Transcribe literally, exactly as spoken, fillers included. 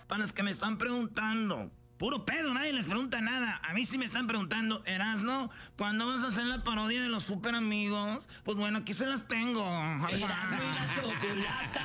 para los que me están preguntando. Puro pedo, nadie les pregunta nada. A mí sí me están preguntando, Erasno, ¿cuándo vas a hacer la parodia de los super amigos? Pues bueno, aquí se las tengo. Erasno y la Chocolata.